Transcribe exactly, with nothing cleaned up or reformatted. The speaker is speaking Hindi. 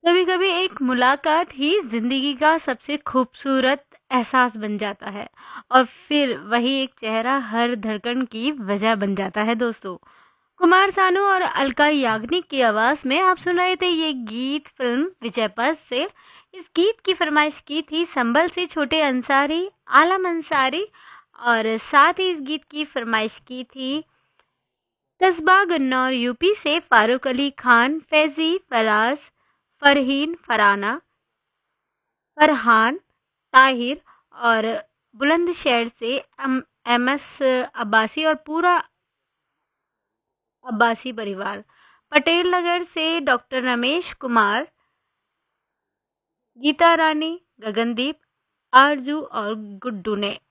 कभी कभी एक मुलाकात ही जिंदगी का सबसे खूबसूरत एहसास बन जाता है और फिर वही एक चेहरा हर धड़कन की वजह बन जाता है दोस्तों। कुमार सानू और अलका याग्निक की आवाज में आप सुन रहे थे ये गीत फिल्म विजय पथ से। इस गीत की फरमाइश की थी संभल से छोटे अंसारी, आलम अंसारी, और साथ ही इस गीत की फरमाइश की थी कस्बा गन्नौर यूपी से फारूक अली खान, फैजी, फराज, फरहीन, फराना, फरहान, ताहिर और बुलंदशहर से एम एम एस अब्बासी और पूरा अब्बासी परिवार, पटेल नगर से डॉक्टर रमेश कुमार, गीता रानी, गगनदीप, आरजू और गुड्डू ने।